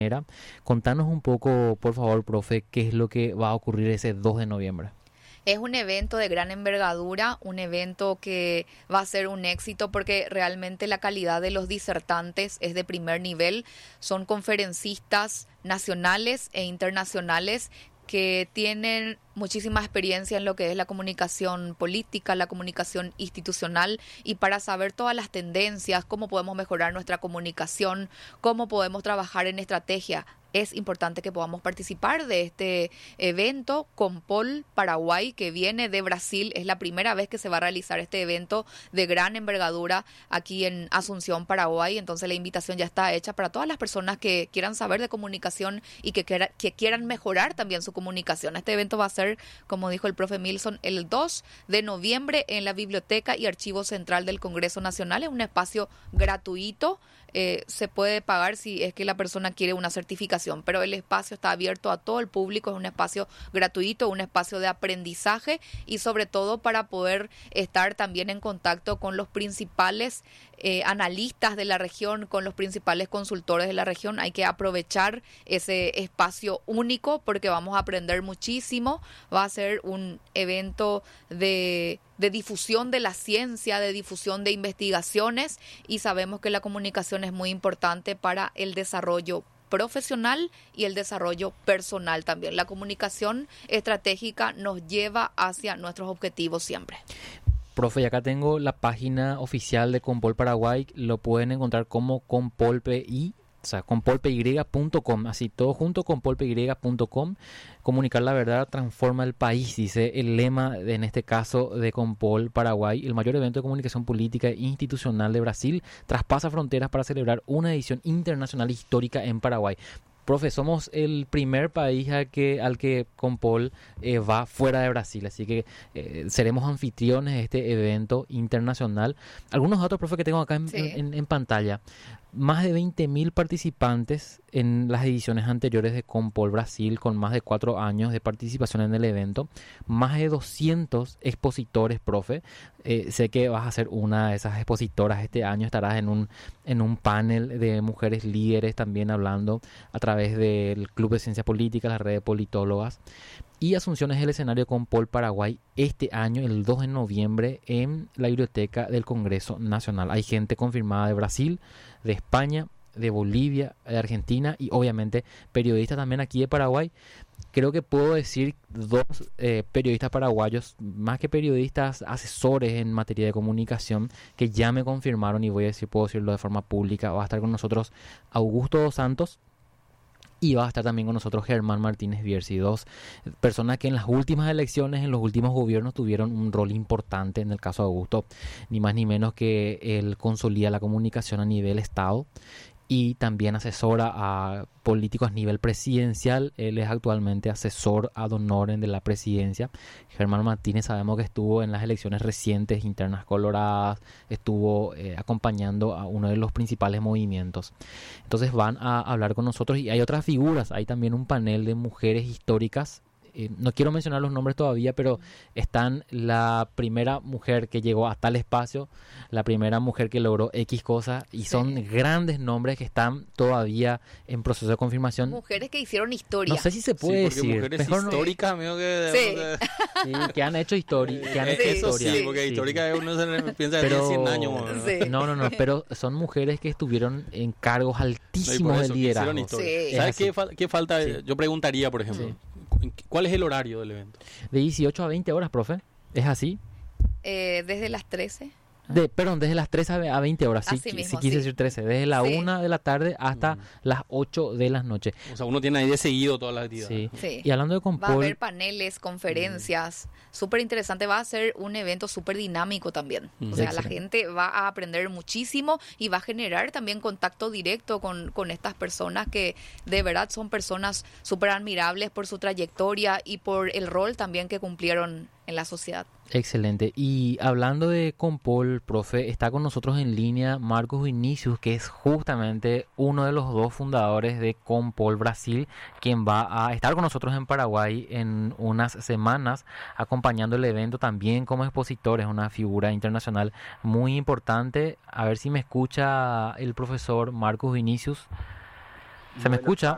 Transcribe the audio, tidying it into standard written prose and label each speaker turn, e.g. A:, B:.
A: Contanos un poco, por favor, profe, qué es lo que va a ocurrir ese 2 de noviembre.
B: Es un evento de gran envergadura, un evento que va a ser un éxito porque realmente la calidad de los disertantes es de primer nivel. Son conferencistas nacionales e internacionales que tienen muchísima experiencia en lo que es la comunicación política, la comunicación institucional, y para saber todas las tendencias, cómo podemos mejorar nuestra comunicación, cómo podemos trabajar en estrategia. Es importante que podamos participar de este evento. Compol Paraguay, que viene de Brasil, es la primera vez que se va a realizar este evento de gran envergadura aquí en Asunción, Paraguay. Entonces la invitación ya está hecha para todas las personas que quieran saber de comunicación y que quieran mejorar también su comunicación. Este evento va a ser, como dijo el profe Milson, el 2 de noviembre en la Biblioteca y Archivo Central del Congreso Nacional. Es un espacio gratuito. Se puede pagar si es que la persona quiere una certificación, pero el espacio está abierto a todo el público, es un espacio gratuito, un espacio de aprendizaje y sobre todo para poder estar también en contacto con los principales analistas de la región, con los principales consultores de la región. Hay que aprovechar ese espacio único porque vamos a aprender muchísimo. Va a ser un evento de difusión de la ciencia, de difusión de investigaciones, y sabemos que la comunicación es muy importante para el desarrollo profesional y el desarrollo personal también. La comunicación estratégica nos lleva hacia nuestros objetivos siempre.
A: Profe, y acá tengo la página oficial de Compol Paraguay, lo pueden encontrar como compolpi, o sea, compolpy.com, así todo junto, compolpy.com. Comunicar la verdad transforma el país, dice el lema en este caso de Compol Paraguay. El mayor evento de comunicación política e institucional de Brasil traspasa fronteras para celebrar una edición internacional histórica en Paraguay. Profe, somos el primer país al que Compol va fuera de Brasil, así que seremos anfitriones de este evento internacional. Algunos datos, profe, que tengo acá en pantalla. Más de 20.000 participantes en las ediciones anteriores de Compol Brasil, con más de 4 años de participación en el evento. Más de 200 expositores, profe. Sé que vas a ser una de esas expositoras este año. Estarás en un panel de mujeres líderes también hablando a través del Club de Ciencias Políticas, la red de politólogas. Y Asunción es el escenario Compol Paraguay este año, el 2 de noviembre, en la Biblioteca del Congreso Nacional. Hay gente confirmada de Brasil, de España, de Bolivia, de Argentina y obviamente periodistas también aquí de Paraguay. Creo que puedo decir 2 periodistas paraguayos, más que periodistas, asesores en materia de comunicación, que ya me confirmaron, y puedo decirlo de forma pública. Va a estar con nosotros Augusto dos Santos, y va a estar también con nosotros Germán Martínez Bierzi, 2 personas que en las últimas elecciones, en los últimos gobiernos, tuvieron un rol importante. En el caso de Augusto, ni más ni menos que él consolida la comunicación a nivel Estado y también asesora a políticos a nivel presidencial. Él es actualmente asesor ad honorem de la presidencia. Germán Martínez sabemos que estuvo en las elecciones recientes internas coloradas, estuvo acompañando a uno de los principales movimientos. Entonces van a hablar con nosotros y hay otras figuras. Hay también un panel de mujeres históricas. No quiero mencionar los nombres todavía, pero están la primera mujer que llegó a tal espacio, la primera mujer que logró X cosa, y son grandes nombres que están todavía en proceso de confirmación.
B: Mujeres que hicieron historia.
A: No sé si se puede decir.
C: Mujeres históricas,
A: no. Que han hecho historia.
C: Sí, porque histórica uno se piensa de 100 años.
A: No, pero son mujeres que estuvieron en cargos altísimos de liderazgo.
C: ¿Sabes qué falta? Sí. Yo preguntaría, por ejemplo, ¿cuál es el horario del evento?
A: De 18 a 20 horas, profe. ¿Es así?
B: Desde las 13.
A: Desde las 13 a 20 horas,
B: así mismo,
A: quise decir 13, desde la 1 de la tarde hasta las 8 de la noche.
C: O sea, uno tiene ahí de seguido todas las actividades.
B: Sí.
A: Y hablando de Compol,
B: va a haber paneles, conferencias, súper interesante, va a ser un evento súper dinámico también. O sea, la gente va a aprender muchísimo y va a generar también contacto directo con estas personas que de verdad son personas súper admirables por su trayectoria y por el rol también que cumplieron en la sociedad.
A: Excelente. Y hablando de Compol, profe, está con nosotros en línea Marcos Vinicius, que es justamente uno de los 2 fundadores de Compol Brasil, quien va a estar con nosotros en Paraguay en unas semanas, acompañando el evento también como expositor. Es una figura internacional muy importante. A ver si me escucha el profesor Marcos Vinicius. ¿Se me escucha?